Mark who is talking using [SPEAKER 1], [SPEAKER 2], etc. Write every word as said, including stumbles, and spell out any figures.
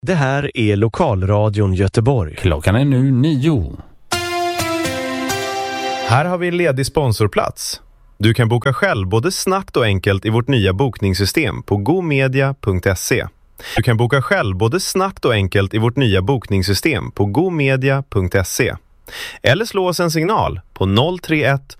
[SPEAKER 1] Det här är Lokalradion Göteborg.
[SPEAKER 2] Klockan är nu nio.
[SPEAKER 3] Här har vi en ledig sponsorplats. Du kan boka själv både snabbt och enkelt i vårt nya bokningssystem på gomedia punkt se. Du kan boka själv både snabbt och enkelt i vårt nya bokningssystem på gomedia punkt se. Eller slå oss en signal på noll tre ett